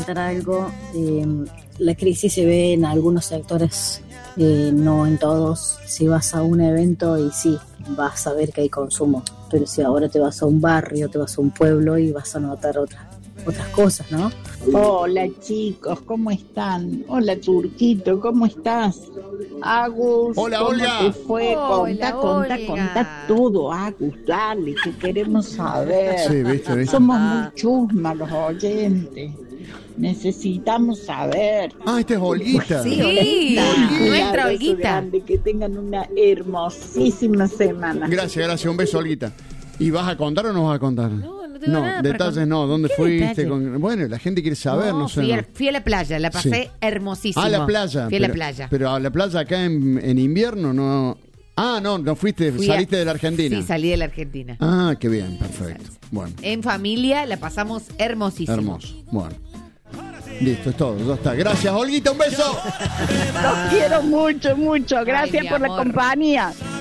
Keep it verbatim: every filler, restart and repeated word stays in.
comentar algo. Eh, la crisis se ve en algunos sectores, eh, no en todos. Si vas a un evento y sí, vas a ver que hay consumo, pero si ahora te vas a un barrio, te vas a un pueblo y vas a notar otras otras cosas, ¿no? Hola chicos, ¿cómo están? Hola Turquito, ¿cómo estás? Agus, hola, ¿cómo Olga. te fue? Hola, Contá, contá, Olga. contá todo, Agus, dale, que queremos saber. Sí, viste, viste. Somos muy chusmas los oyentes. Necesitamos saber. Ah, esta es Olguita. Sí, Olguita, Un nuestra abrazo Olguita. grande, que tengan una hermosísima semana. Gracias, gracias. Un beso, Olguita. ¿Y vas a contar o no vas a contar? No, no tengo nada para detalles contar. no. ¿Dónde ¿Qué fuiste? detalle? Con... Bueno, la gente quiere saber, no, No, sé. fui, ¿no? a, fui a la playa, la pasé Sí. hermosísimo. Ah, la playa. Fui a pero, la playa. Pero a la playa acá en, en invierno no. Ah, no, no fuiste, Fui saliste a- de la Argentina. Sí, salí de la Argentina. Ah, qué bien, perfecto. Bueno, En familia la pasamos hermosísimo. hermoso. Bueno. Listo, es todo, ya está. Gracias, Olguita, un beso. Los quiero mucho, mucho. Gracias mi por la amor. compañía.